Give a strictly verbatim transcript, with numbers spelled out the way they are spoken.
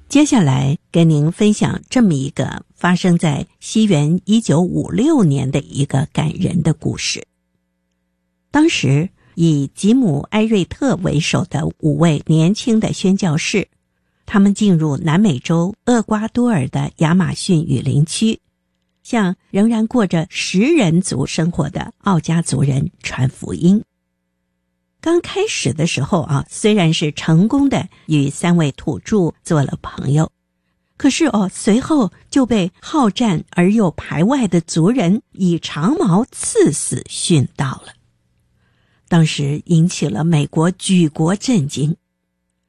接下来跟您分享这么一个发生在西元一九五六年的一个感人的故事。当时以吉姆·埃瑞特为首的五位年轻的宣教士，他们进入南美洲厄瓜多尔的亚马逊雨林区，向仍然过着食人族生活的奥加族人传福音。刚开始的时候啊，虽然是成功的与三位土著做了朋友，可是哦，随后就被好战而又排外的族人以长矛刺死殉道了。当时引起了美国举国震惊，